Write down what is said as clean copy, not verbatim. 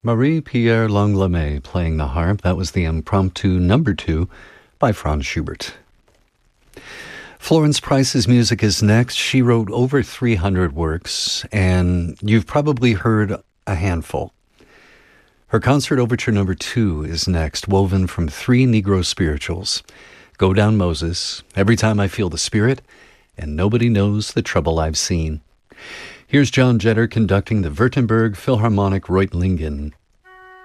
Marie-Pierre Langlois playing the harp. That was the Impromptu Number 2 by Franz Schubert. Florence Price's music is next. She wrote over 300 works, and you've probably heard a handful. Her Concert Overture Number 2 is next, woven from 3 Negro spirituals. Go Down Moses, Every Time I Feel the Spirit, and Nobody Knows the Trouble I've Seen. Here's John Jetter conducting the Württemberg Philharmonic Reutlingen.